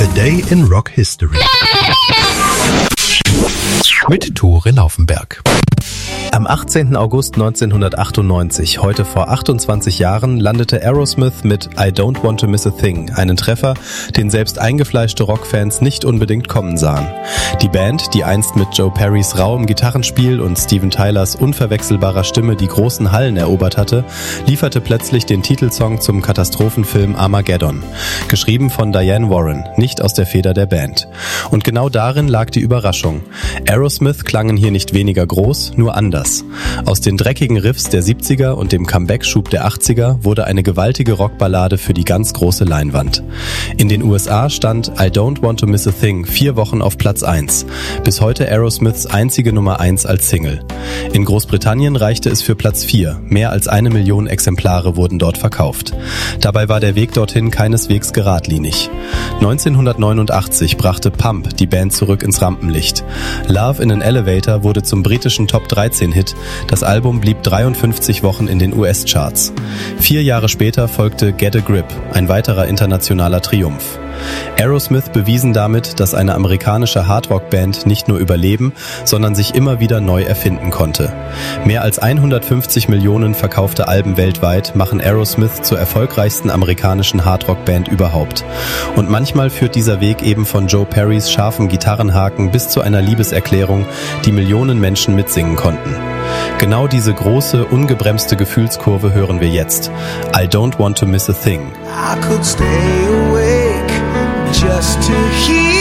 A Day in Rock History mit Tore Laufenberg. Am 18. August 1998, heute vor 28 Jahren, landete Aerosmith mit I Don't Want to Miss a Thing, einen Treffer, den selbst eingefleischte Rockfans nicht unbedingt kommen sahen. Die Band, die einst mit Joe Perrys rauem Gitarrenspiel und Steven Tylers unverwechselbarer Stimme die großen Hallen erobert hatte, lieferte plötzlich den Titelsong zum Katastrophenfilm Armageddon, geschrieben von Diane Warren, nicht aus der Feder der Band. Und genau darin lag die Überraschung. Aerosmith klangen hier nicht weniger groß, nur anders. Aus den dreckigen Riffs der 70er und dem Comeback-Schub der 80er wurde eine gewaltige Rockballade für die ganz große Leinwand. In den USA stand I Don't Want to Miss a Thing 4 Wochen auf Platz 1, bis heute Aerosmiths einzige Nummer 1 als Single. In Großbritannien reichte es für Platz 4, mehr als 1 Million Exemplare wurden dort verkauft. Dabei war der Weg dorthin keineswegs geradlinig. 1989 brachte Pump die Band zurück ins Rampenlicht. Love in an Elevator wurde zum britischen Top 13-Hit. Das Album blieb 53 Wochen in den US-Charts. 4 Jahre später folgte Get a Grip, ein weiterer internationaler Triumph. Aerosmith bewiesen damit, dass eine amerikanische Hardrock-Band nicht nur überleben, sondern sich immer wieder neu erfinden konnte. Mehr als 150 Millionen verkaufte Alben weltweit machen Aerosmith zur erfolgreichsten amerikanischen Hardrock-Band überhaupt. Und manchmal führt dieser Weg eben von Joe Perrys scharfen Gitarrenhaken bis zu einer Liebeserklärung, die Millionen Menschen mitsingen konnten. Genau diese große, ungebremste Gefühlskurve hören wir jetzt. I Don't Want to Miss a Thing. I could stay awake just to hear